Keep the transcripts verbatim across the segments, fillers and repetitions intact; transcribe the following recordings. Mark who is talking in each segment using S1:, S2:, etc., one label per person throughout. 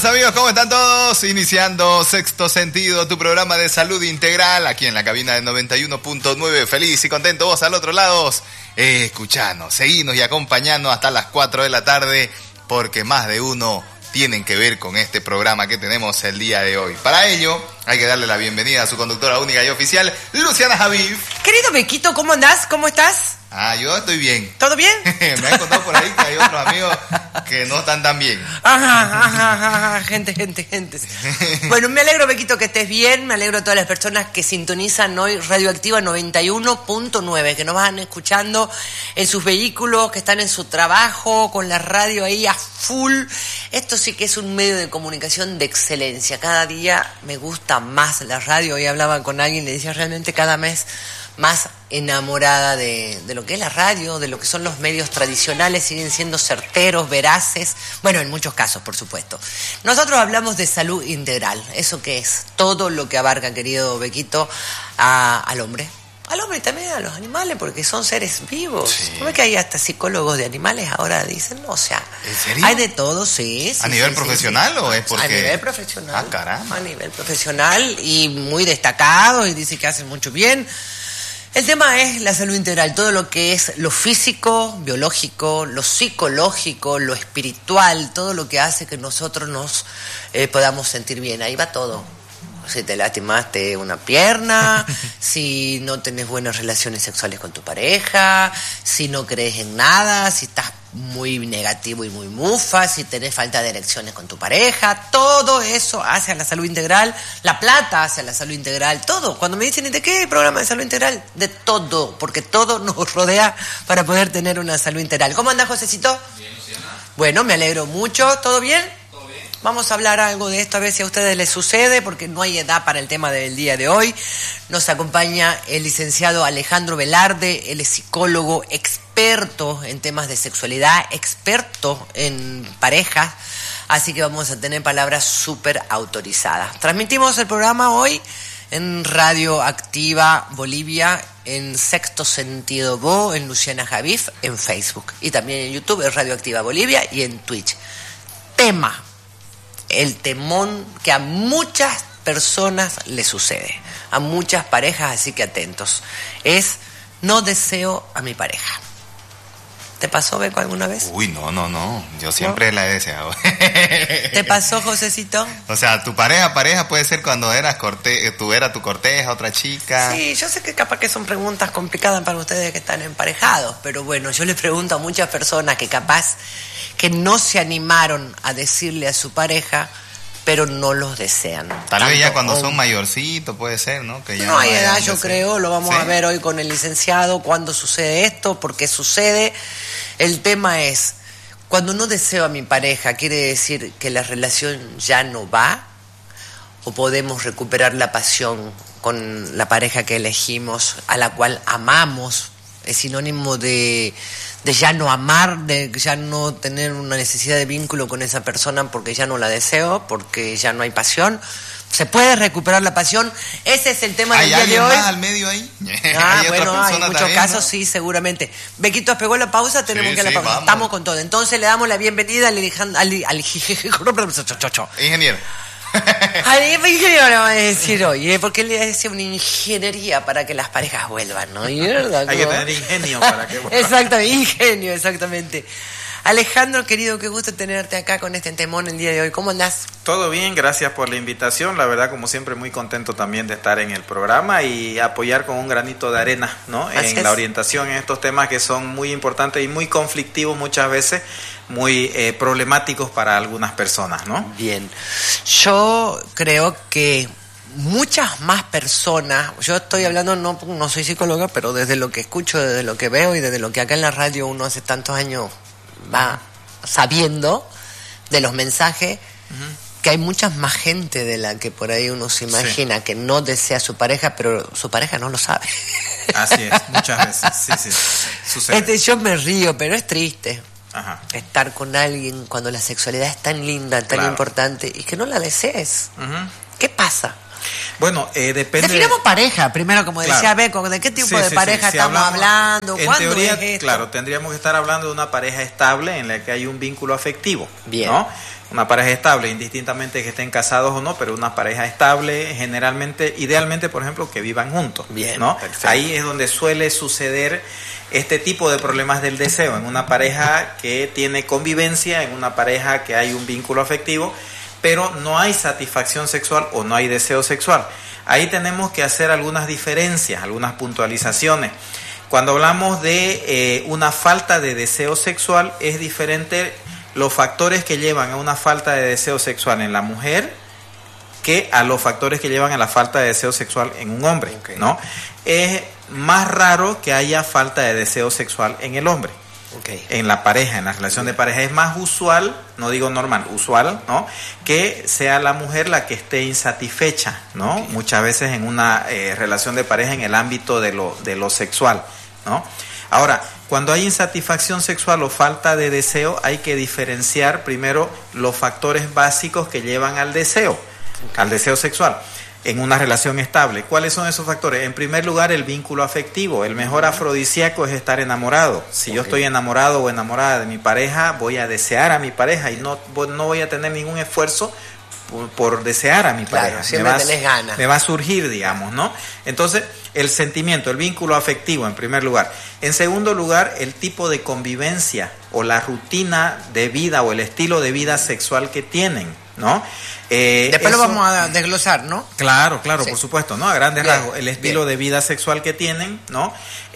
S1: amigos, ¿cómo están todos? Iniciando Sexto Sentido, tu programa de salud integral, aquí en la cabina de noventa y uno punto nueve. Feliz y contento vos al otro lado, eh, escuchanos, seguinos y acompañanos hasta las cuatro de la tarde, porque más de uno tienen que ver con este programa que tenemos el día de hoy. Para ello, hay que darle la bienvenida a su conductora única y oficial, Luciana Javiv.
S2: Querido Bequito, ¿cómo andás? ¿Cómo estás?
S1: Ah, yo estoy bien.
S2: ¿Todo bien?
S1: Me han contado por ahí que hay otros amigos que no están tan bien.
S2: Ajá, ajá, ajá, gente, gente, gente. Bueno, me alegro, Bequito, que estés bien. Me alegro a todas las personas que sintonizan hoy Radioactiva noventa y uno punto nueve, que nos van escuchando en sus vehículos, que están en su trabajo, con la radio ahí a full. Esto sí que es un medio de comunicación de excelencia. Cada día me gusta más la radio. Hoy hablaba con alguien y le decía, realmente cada mes más enamorada de, de lo que es la radio, de lo que son los medios tradicionales, siguen siendo certeros, veraces, bueno, en muchos casos, por supuesto. Nosotros hablamos de salud integral, ¿eso qué es? Todo lo que abarca, querido Bequito, a, al hombre. Al hombre y también a los animales, porque son seres vivos. Sí. ¿No ves que hay hasta psicólogos de animales ahora dicen? O sea,
S1: ¿en serio?
S2: Hay de todo, sí. sí
S1: ¿A nivel
S2: sí,
S1: profesional
S2: sí, sí.
S1: o es porque...?
S2: A nivel profesional.
S1: Ah, caramba.
S2: A nivel profesional y muy destacado y dice que hacen mucho bien. El tema es la salud integral, todo lo que es lo físico, biológico, lo psicológico, lo espiritual, todo lo que hace que nosotros nos eh, podamos sentir bien. Ahí va todo. Si te lastimaste una pierna, si no tenés buenas relaciones sexuales con tu pareja, si no crees en nada, si estás muy negativo y muy mufa, si tenés falta de erecciones con tu pareja, todo eso hace a la salud integral, la plata hace a la salud integral, todo. Cuando me dicen, ¿y de qué programa de salud integral? De todo, porque todo nos rodea para poder tener una salud integral. ¿Cómo andás, Josecito?
S3: Bien, Luciana.
S2: Bueno, me alegro mucho, ¿todo bien? Vamos a hablar algo de esto, a ver si a ustedes les sucede, porque no hay edad para el tema del día de hoy. Nos acompaña el licenciado Alejandro Velarde, él es psicólogo, experto en temas de sexualidad, experto en parejas, así que vamos a tener palabras súper autorizadas. Transmitimos el programa hoy en Radioactiva Bolivia, en Sexto Sentido Bo, en Luciana Javiv, en Facebook, y también en YouTube, en Radioactiva Bolivia y en Twitch. Tema. El temón que a muchas personas le sucede, a muchas parejas, así que atentos, es no deseo a mi pareja. ¿Te pasó, Beco, alguna vez?
S1: Uy, no, no, no, yo siempre ¿No? la he deseado.
S2: ¿Te pasó, Josecito?
S1: O sea, tu pareja, pareja puede ser cuando eras corte, tú eras tu corteja, otra chica.
S2: Sí, yo sé que capaz que son preguntas complicadas para ustedes que están emparejados, pero bueno, yo les pregunto a muchas personas que capaz que no se animaron a decirle a su pareja, pero no los desean.
S1: Tal vez ya cuando son mayorcitos puede ser, ¿no? Que ya
S2: no, no hay edad, yo
S1: ser.
S2: creo, lo vamos ¿Sí? a ver hoy con el licenciado, cuándo sucede esto, por qué sucede. El tema es, cuando no deseo a mi pareja, ¿quiere decir que la relación ya no va? ¿O podemos recuperar la pasión con la pareja que elegimos, a la cual amamos? Es sinónimo de... de ya no amar, de ya no tener una necesidad de vínculo con esa persona porque ya no la deseo, porque ya no hay pasión. ¿Se puede recuperar la pasión? Ese es el tema del día de hoy. ¿Hay alguien
S1: más al medio ahí?
S2: Ah, ¿Hay bueno, hay muchos también, casos, ¿no? Sí, seguramente. Bequito, ¿pegó la pausa? Tenemos sí, que ir a la pausa. Vamos. Estamos con todo. Entonces le damos la bienvenida al... al, al, al
S1: ingeniero.
S2: Al ingeniero le va a decir hoy, ¿eh? Porque él le hace una ingeniería para que las parejas vuelvan, ¿no? ¿Verdad?
S3: Hay que tener ingenio para que vuelvan.
S2: Exactamente, ingenio, exactamente. Alejandro, querido, qué gusto tenerte acá con este temón el día de hoy. ¿Cómo andás?
S3: Todo bien, gracias por la invitación. La verdad, como siempre, muy contento también de estar en el programa y apoyar con un granito de arena, ¿no? Así en es. La orientación en estos temas que son muy importantes y muy conflictivos muchas veces, muy eh, problemáticos para algunas personas, ¿no?
S2: Bien. Yo creo que muchas más personas, yo estoy hablando, no, no soy psicóloga, pero desde lo que escucho, desde lo que veo y desde lo que acá en la radio uno hace tantos años va sabiendo de los mensajes, uh-huh. que hay mucha más gente de la que por ahí uno se imagina, sí. que no desea a su pareja, pero su pareja no lo sabe.
S3: Así es, muchas veces, sí, sí, sucede.
S2: Este, yo me río, pero es triste.
S3: Ajá.
S2: Estar con alguien cuando la sexualidad es tan linda, tan claro. importante, y que no la desees. Uh-huh. ¿Qué pasa?
S3: Bueno, eh, depende...
S2: Definamos pareja, primero, como decía
S3: claro.
S2: Beco, ¿de qué tipo
S3: sí,
S2: de
S3: sí,
S2: pareja
S3: sí. Si
S2: estamos
S3: hablamos,
S2: hablando?
S3: En
S2: ¿Cuándo
S3: teoría,
S2: es esto?
S3: Claro, tendríamos que estar hablando de una pareja estable en la que hay un vínculo afectivo.
S2: Bien.
S3: ¿No? una pareja estable, indistintamente que estén casados o no, pero una pareja estable, generalmente, idealmente, por ejemplo, que vivan juntos.
S2: Bien,
S3: ¿no?
S2: perfecto.
S3: Ahí es donde suele suceder este tipo de problemas del deseo, en una pareja que tiene convivencia, en una pareja que hay un vínculo afectivo, pero no hay satisfacción sexual o no hay deseo sexual. Ahí tenemos que hacer algunas diferencias, algunas puntualizaciones. Cuando hablamos de eh, una falta de deseo sexual, es diferente los factores que llevan a una falta de deseo sexual en la mujer que a los factores que llevan a la falta de deseo sexual en un hombre, okay. ¿no? Es más raro que haya falta de deseo sexual en el hombre. Okay. En la pareja, en la relación de pareja es más usual, no digo normal, usual, ¿no? Que sea la mujer la que esté insatisfecha, ¿no? Okay. Muchas veces en una eh, relación de pareja en el ámbito de lo, de lo sexual, ¿no? Ahora, cuando hay insatisfacción sexual o falta de deseo, hay que diferenciar primero los factores básicos que llevan al deseo, okay. al deseo sexual. En una relación estable. ¿Cuáles son esos factores? En primer lugar, el vínculo afectivo. El mejor afrodisíaco es estar enamorado. Si okay. yo estoy enamorado o enamorada de mi pareja, voy a desear a mi pareja y no, no voy a tener ningún esfuerzo por, por desear a mi
S2: claro,
S3: pareja.
S2: Siempre
S3: me va,
S2: tenés ganas.
S3: Me va a surgir, digamos, ¿no? Entonces, el sentimiento, el vínculo afectivo en primer lugar. En segundo lugar, el tipo de convivencia o la rutina de vida o el estilo de vida sexual que tienen, ¿no? Eh,
S2: Después
S3: eso,
S2: lo vamos a desglosar, ¿no?
S3: Claro, claro, sí. por supuesto, ¿no? A grandes bien, rasgos, el estilo bien. de vida sexual que tienen, ¿no?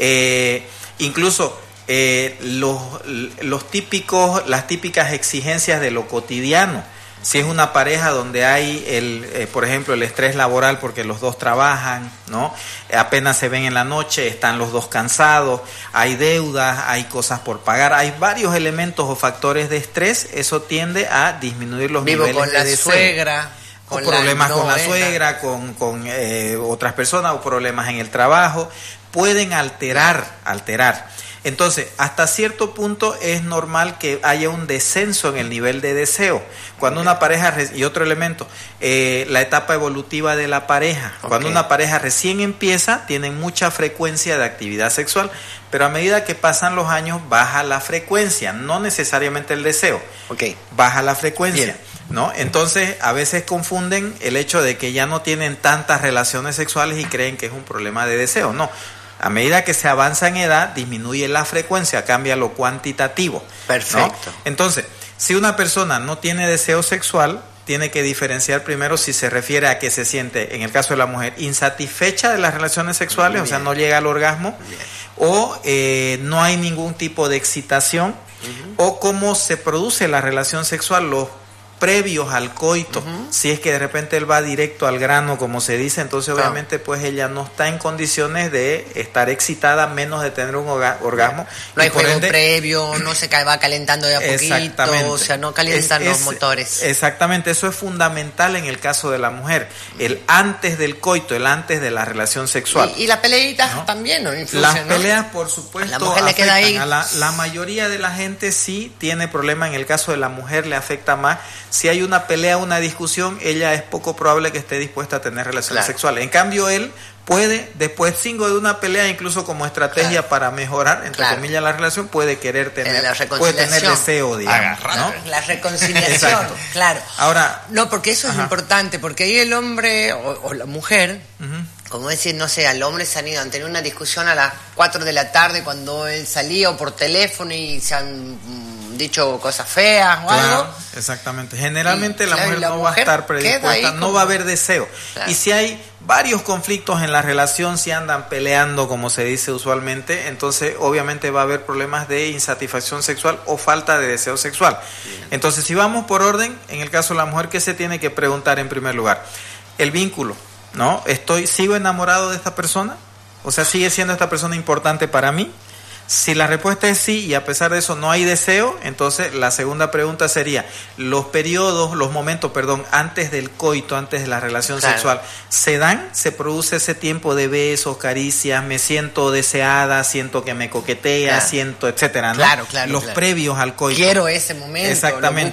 S3: Eh, incluso eh, los, los típicos, las típicas exigencias de lo cotidiano. Si es una pareja donde hay, el, eh, por ejemplo, el estrés laboral porque los dos trabajan, ¿no? Apenas se ven en la noche, están los dos cansados, hay deudas, hay cosas por pagar, hay varios elementos o factores de estrés, eso tiende a disminuir los
S2: Vivo
S3: niveles
S2: con
S3: de
S2: la
S3: deseo.
S2: Suegra, con
S3: o problemas
S2: la
S3: con la
S2: novena.
S3: suegra, con, con eh, otras personas, o problemas en el trabajo, pueden alterar, alterar. Entonces, hasta cierto punto es normal que haya un descenso en el nivel de deseo. Cuando una pareja, y otro elemento, eh, la etapa evolutiva de la pareja. Okay. Cuando una pareja recién empieza, tienen mucha frecuencia de actividad sexual, pero a medida que pasan los años, baja la frecuencia, no necesariamente el deseo. Okay. Baja la frecuencia. Bien. ¿No? Entonces, a veces confunden el hecho de que ya no tienen tantas relaciones sexuales y creen que es un problema de deseo. No. A medida que se avanza en edad, disminuye la frecuencia, cambia lo cuantitativo. Perfecto. ¿No? Entonces, si una persona no tiene deseo sexual, tiene que diferenciar primero si se refiere a que se siente, en el caso de la mujer, insatisfecha de las relaciones sexuales, o sea, no llega al orgasmo, bien. o eh, no hay ningún tipo de excitación, uh-huh. o cómo se produce la relación sexual, los previos al coito, uh-huh. si es que de repente él va directo al grano, como se dice, entonces claro. obviamente pues ella no está en condiciones de estar excitada, menos de tener un orga- orgasmo.
S2: No hay juego ende, previo, no se va calentando de a poquito, o sea, no calientan es, los es, motores.
S3: Exactamente, eso es fundamental en el caso de la mujer, el antes del coito, el antes de la relación sexual.
S2: Y, y las peleitas ¿no? también, ¿no? Influyen,
S3: las
S2: ¿no?
S3: peleas, por supuesto,
S2: la mujer le queda ahí.
S3: A la, la mayoría de la gente sí tiene problema, en el caso de la mujer le afecta más. Si hay una pelea, una discusión, ella es poco probable que esté dispuesta a tener relaciones claro. sexuales. En cambio, él puede, después cinco de una pelea, incluso como estrategia claro. para mejorar, entre claro. comillas, la relación, puede querer tener, puede tener deseo, digamos, ¿no?
S2: La reconciliación, claro.
S3: Ahora,
S2: no, porque eso ajá. es importante, porque ahí el hombre o, o la mujer, uh-huh. como decir, no sé, al hombre se han ido, han tenido una discusión a las cuatro de la tarde cuando él salía o por teléfono y se han mm, dicho cosas feas o
S3: claro,
S2: algo.
S3: Exactamente. Generalmente y, la,
S2: claro,
S3: mujer
S2: la
S3: no
S2: mujer
S3: va a estar predispuesta, no va a haber deseo. Claro. Y si hay varios conflictos en la relación, si andan peleando, como se dice usualmente, entonces obviamente va a haber problemas de insatisfacción sexual o falta de deseo sexual. Bien. Entonces, si vamos por orden, en el caso de la mujer, ¿qué se tiene que preguntar en primer lugar? El vínculo, ¿no? Estoy, ¿sigo enamorado de esta persona? O sea, ¿sigue siendo esta persona importante para mí? Si la respuesta es sí y a pesar de eso no hay deseo, entonces la segunda pregunta sería, los periodos, los momentos, perdón, antes del coito, antes de la relación claro. sexual, ¿se dan? ¿Se produce ese tiempo de besos, caricias, me siento deseada, siento que me coquetea, claro. siento, etcétera, ¿no?
S2: Claro, claro.
S3: Los
S2: claro.
S3: previos al coito.
S2: Quiero ese momento.
S3: Exactamente.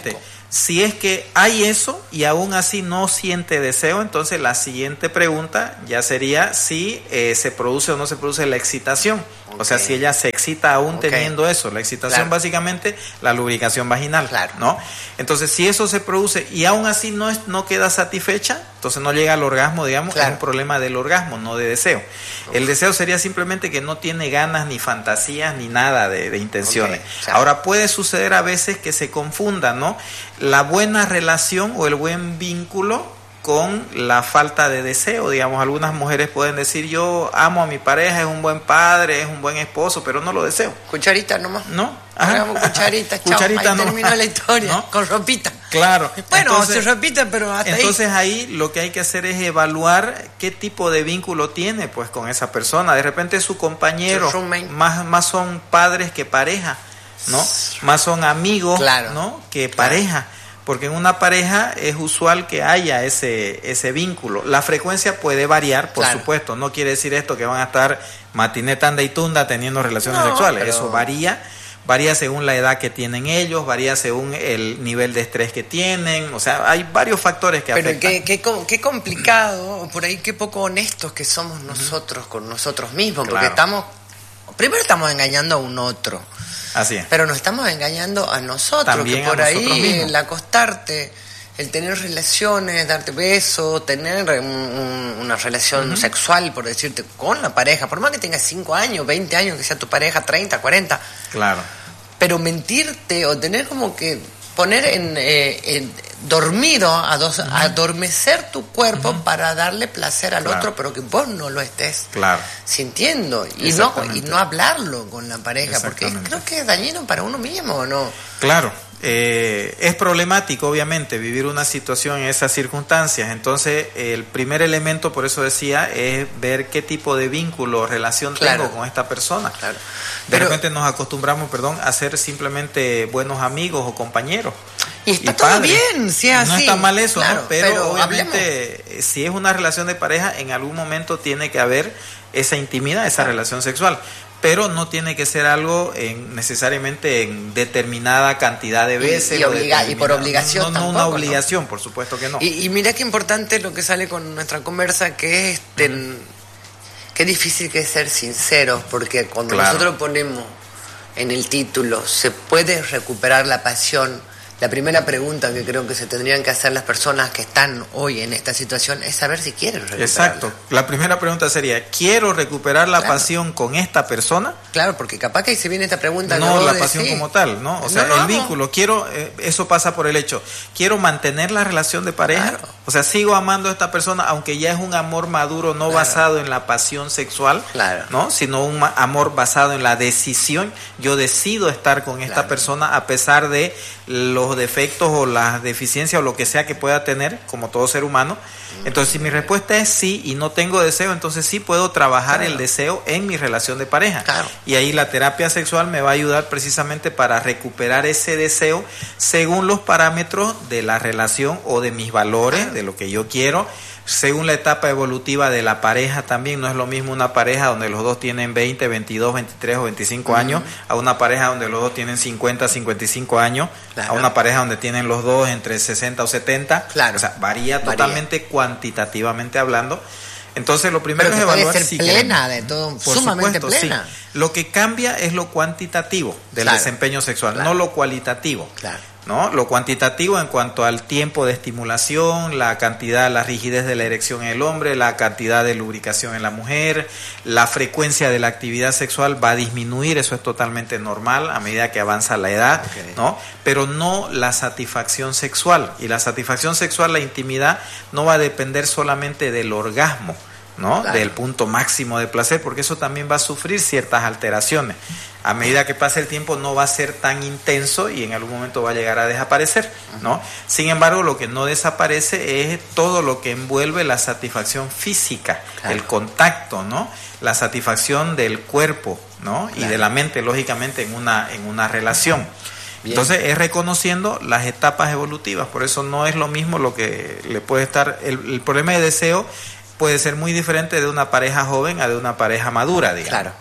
S3: Si es que hay eso y aún así no siente deseo, entonces la siguiente pregunta ya sería si eh, se produce o no se produce la excitación. Okay. O sea, si ella se excita aún okay. teniendo eso. La excitación claro. básicamente la lubricación vaginal, claro. ¿no? Entonces, si eso se produce y aún así no, es, no queda satisfecha, entonces no llega al orgasmo, digamos, claro. es un problema del orgasmo, no de deseo. Okay. El deseo sería simplemente que no tiene ganas ni fantasías ni nada de, de intenciones. Okay. Claro. Ahora, puede suceder a veces que se confunda, ¿no? La buena relación o el buen vínculo con la falta de deseo, digamos, algunas mujeres pueden decir yo amo a mi pareja, es un buen padre, es un buen esposo, pero no lo deseo.
S2: Cucharita nomás.
S3: ¿No?
S2: Hagamos cucharita, chao,
S3: cucharita
S2: ahí terminó la historia, ¿no? Con ropita.
S3: Claro.
S2: Bueno, entonces, se repita, pero hasta
S3: entonces
S2: ahí.
S3: ahí lo que hay que hacer es evaluar qué tipo de vínculo tiene pues con esa persona. De repente su compañero, más, más son padres que pareja, ¿no? Más son amigos, claro. ¿no? que claro. pareja. Porque en una pareja es usual que haya ese ese vínculo. La frecuencia puede variar, por claro. supuesto. No quiere decir esto que van a estar matiné, tanda y tunda teniendo relaciones no, sexuales. Pero... Eso varía. Varía según la edad que tienen ellos, varía según el nivel de estrés que tienen. O sea, hay varios factores que
S2: pero
S3: afectan.
S2: Pero qué, qué, qué complicado, por ahí qué poco honestos que somos nosotros uh-huh. con nosotros mismos. Claro. Porque estamos... Primero estamos engañando a un otro.
S3: Así es.
S2: Pero nos estamos engañando a nosotros,
S3: también
S2: que por
S3: ahí
S2: el acostarte, el tener relaciones, darte besos, tener un, un, una relación uh-huh. sexual, por decirte, con la pareja, por más que tengas cinco años, veinte años, que sea tu pareja, treinta, cuarenta.
S3: Claro.
S2: Pero mentirte o tener como que poner en, eh, en dormido, ados, uh-huh. adormecer tu cuerpo uh-huh. para darle placer al claro. otro, pero que vos no lo estés
S3: claro.
S2: sintiendo y no y no hablarlo con la pareja, porque creo que es dañino para uno mismo, ¿o no?
S3: Claro. Eh, es problemático obviamente vivir una situación en esas circunstancias. Entonces el primer elemento, por eso decía, es ver qué tipo de vínculo o relación claro. tengo con esta persona. Claro. De Pero, repente nos acostumbramos, perdón, a ser simplemente buenos amigos o compañeros.
S2: Y está y todo padres. Bien, si es así.
S3: No está mal eso,
S2: claro,
S3: ¿no? Pero,
S2: pero
S3: obviamente hablemos. Si es una relación de pareja, en algún momento tiene que haber esa intimidad, esa claro. relación sexual. Pero no tiene que ser algo en, necesariamente en determinada cantidad de veces.
S2: Y, y, obliga, y por obligación
S3: No, no,
S2: tampoco,
S3: una obligación,
S2: ¿no?
S3: Por supuesto que no.
S2: Y, y mira qué importante lo que sale con nuestra conversa, que es este, uh-huh. qué difícil que es ser sinceros, porque cuando claro. nosotros ponemos en el título, ¿se puede recuperar la pasión? La primera pregunta que creo que se tendrían que hacer las personas que están hoy en esta situación es saber si quieren recuperarla.
S3: Exacto. La primera pregunta sería, ¿quiero recuperar la claro. pasión con esta persona?
S2: Claro, porque capaz que ahí se viene esta pregunta.
S3: No, la
S2: de
S3: pasión
S2: sí.
S3: como tal, ¿no? O sea,
S2: no, no,
S3: el vínculo, quiero, eh, eso pasa por el hecho, quiero mantener la relación de pareja, claro. o sea, sigo amando a esta persona, aunque ya es un amor maduro, no claro. basado en la pasión sexual, claro. ¿no? Sino un amor basado en la decisión. Yo decido estar con esta claro. persona a pesar de los defectos o las deficiencias o lo que sea que pueda tener como todo ser humano. Entonces, si mi respuesta es sí y no tengo deseo, entonces sí puedo trabajar claro. el deseo en mi relación de pareja. Claro. Y ahí la terapia sexual me va a ayudar precisamente para recuperar ese deseo según los parámetros de la relación o de mis valores, claro. de lo que yo quiero. Según la etapa evolutiva de la pareja también, no es lo mismo una pareja donde los dos tienen veinte, veintidós, veintitrés o veinticinco uh-huh. años, a una pareja donde los dos tienen cincuenta, cincuenta y cinco años, claro. a una pareja donde tienen los dos entre sesenta o setenta, claro. o sea, varía, varía totalmente cuantitativamente hablando. Entonces lo primero
S2: Pero
S3: es evaluar
S2: ser
S3: si
S2: plena de todo,
S3: por
S2: sumamente
S3: supuesto,
S2: plena.
S3: Sí. Lo que cambia es lo cuantitativo del claro. desempeño sexual, claro. no lo cualitativo. Claro. ¿No? Lo cuantitativo en cuanto al tiempo de estimulación, la cantidad, la rigidez de la erección en el hombre, la cantidad de lubricación en la mujer, la frecuencia de la actividad sexual va a disminuir, eso es totalmente normal a medida que avanza la edad, okay. ¿no? Pero no la satisfacción sexual. Y la satisfacción sexual, la intimidad, no va a depender solamente del orgasmo, ¿no? Claro. Del punto máximo de placer, porque eso también va a sufrir ciertas alteraciones. A medida que pase el tiempo no va a ser tan intenso y en algún momento va a llegar a desaparecer, ¿no? Sin embargo, lo que no desaparece es todo lo que envuelve la satisfacción física, claro. el contacto, ¿no? La satisfacción del cuerpo, ¿no? Claro. Y de la mente, lógicamente, en una, en una relación. Bien. Entonces es reconociendo las etapas evolutivas, por eso no es lo mismo lo que le puede estar, el, el problema de deseo puede ser muy diferente de una pareja joven a de una pareja madura, digamos.
S2: Claro.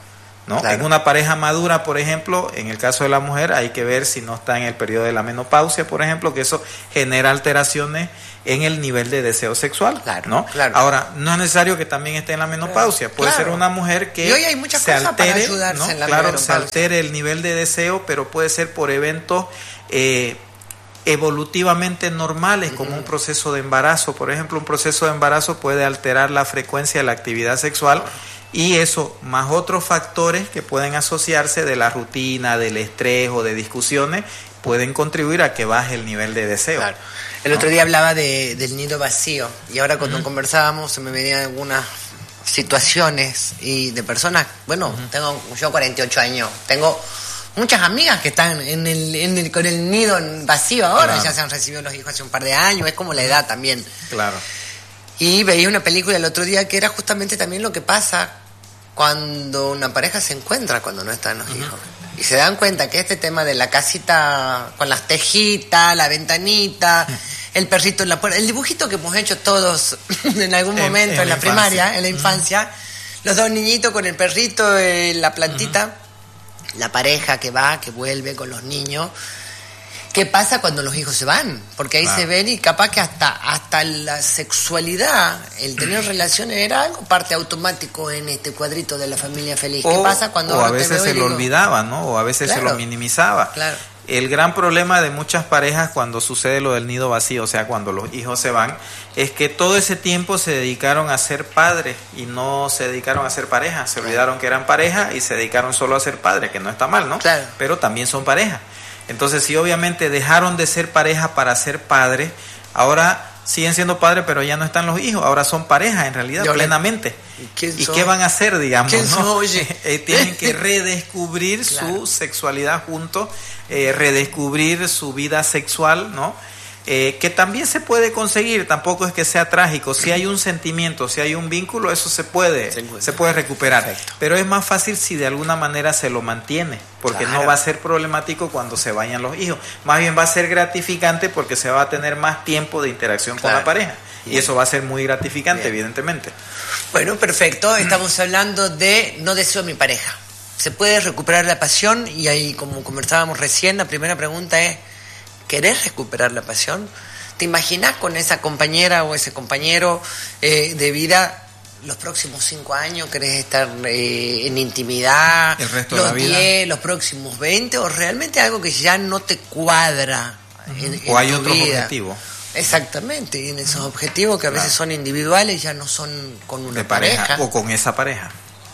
S3: ¿no?
S2: Claro.
S3: En una pareja madura, por ejemplo, en el caso de la mujer, hay que ver si no está en el periodo de la menopausia, por ejemplo, que eso genera alteraciones en el nivel de deseo sexual,
S2: claro,
S3: ¿no?
S2: Claro.
S3: Ahora, no es necesario que también esté en la menopausia, puede
S2: claro.
S3: ser una mujer que
S2: y hoy hay muchas
S3: se
S2: cosas
S3: altere,
S2: para ayudarse
S3: ¿no?
S2: en la
S3: Claro,
S2: menopausia.
S3: se altere el nivel de deseo, pero puede ser por eventos eh, evolutivamente normales, como uh-huh. un proceso de embarazo. Por ejemplo, un proceso de embarazo puede alterar la frecuencia de la actividad sexual, y eso, más otros factores que pueden asociarse de la rutina, del estrés o de discusiones, pueden contribuir a que baje el nivel de deseo.
S2: Claro. El ¿no? otro día hablaba de, del nido vacío, y ahora cuando uh-huh. conversábamos se me venían algunas situaciones y de personas, bueno, uh-huh. tengo yo cuarenta y ocho años, tengo muchas amigas que están en el, en el, con el nido vacío ahora, claro. ya se han recibido los hijos hace un par de años, es como la edad también.
S3: Claro.
S2: Y veía una película el otro día que era justamente también lo que pasa cuando una pareja se encuentra cuando no están los uh-huh. hijos. Y se dan cuenta que este tema de la casita con las tejitas, la ventanita, uh-huh. el perrito en la puerta, el dibujito que hemos hecho todos en algún momento en, en, en la, la primaria, en la infancia, uh-huh. los dos niñitos con el perrito, eh, la plantita, uh-huh. la pareja que va, que vuelve con los niños. ¿Qué pasa cuando los hijos se van? Porque ahí claro. se ven y capaz que hasta, hasta la sexualidad, el tener relaciones era algo parte automático en este cuadrito de la familia feliz.
S3: O,
S2: ¿qué pasa cuando
S3: o a veces se
S2: digo,
S3: lo olvidaba, ¿no? O a veces claro, se lo minimizaba.
S2: Claro.
S3: El gran problema de muchas parejas cuando sucede lo del nido vacío, o sea, cuando los hijos se van, es que todo ese tiempo se dedicaron a ser padres y no se dedicaron a ser pareja. Se olvidaron que eran pareja y se dedicaron solo a ser padres, que no está mal, ¿no?
S2: Claro.
S3: Pero también son pareja. Entonces, sí, obviamente dejaron de ser pareja para ser padres, ahora siguen siendo padres, pero ya no están los hijos, ahora son pareja en realidad, Yo plenamente. Le... ¿Y qué van a hacer, digamos? ¿no? eh, tienen que redescubrir claro. su sexualidad juntos, eh, redescubrir su vida sexual, ¿no? Eh, que también se puede conseguir, tampoco es que sea trágico. Si hay un sentimiento, si hay un vínculo, eso se puede, se, se puede recuperar. Perfecto. Pero es más fácil si de alguna manera se lo mantiene, porque claro. no va a ser problemático cuando se vayan los hijos. Más bien va a ser gratificante porque se va a tener más tiempo de interacción claro. con la pareja. Y eso va a ser muy gratificante, Bien. evidentemente.
S2: Bueno, perfecto. Estamos hablando de no deseo a mi pareja. ¿Se puede recuperar la pasión? Y ahí, como conversábamos recién, la primera pregunta es: ¿querés recuperar la pasión? ¿Te imaginás con esa compañera o ese compañero eh, de vida los próximos cinco años? ¿Querés estar eh, en intimidad?
S3: ¿El resto
S2: los
S3: de la vida?
S2: diez, los próximos veinte? ¿O realmente algo que ya no te cuadra?
S3: Uh-huh.
S2: en,
S3: ¿O
S2: en
S3: hay
S2: tu
S3: otros
S2: vida?
S3: objetivos?
S2: Exactamente, y en esos objetivos que a veces claro. son individuales ya no son con una
S3: de pareja,
S2: pareja.
S3: O con esa pareja.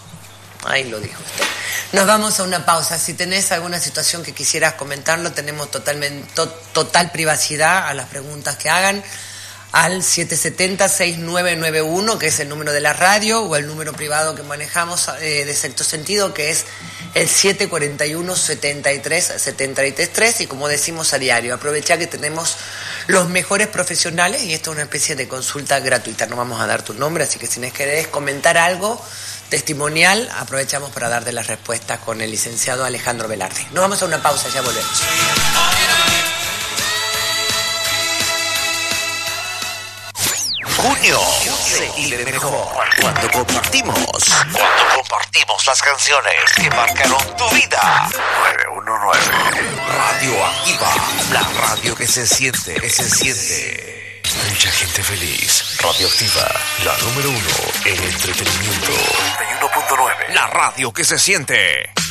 S2: Ahí lo dijo usted. Nos vamos a una pausa. Si tenés alguna situación que quisieras comentarlo, tenemos totalmente, to, total privacidad a las preguntas que hagan al siete siete cero, seis nueve nueve uno, que es el número de la radio, o el número privado que manejamos eh, de Sexto Sentido, que es el siete cuatro uno, siete tres, siete tres, y como decimos a diario, aprovecha que tenemos los mejores profesionales y esto es una especie de consulta gratuita. No vamos a dar tu nombre, así que si nos querés comentar algo testimonial, aprovechamos para darte las respuestas con el licenciado Alejandro Velarde. Nos vamos a una pausa, ya volvemos.
S4: Junio se vive mejor cuando compartimos, cuando compartimos las canciones que marcaron tu vida. nueve uno nueve Radio Activa, la radio que se siente, que se siente. Mucha gente feliz. Radio Activa, la número uno en entretenimiento. noventa y uno punto nueve La radio que se siente.